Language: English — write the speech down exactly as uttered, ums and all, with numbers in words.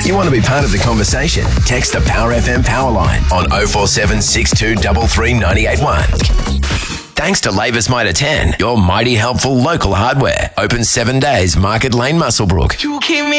You want to be part of the conversation? Text the Power F M Powerline on oh four seven, six two three three, nine eight one. Thanks to Labour's Mitre ten, your mighty helpful local hardware. Open seven days, Market Lane, Muswellbrook. You keep me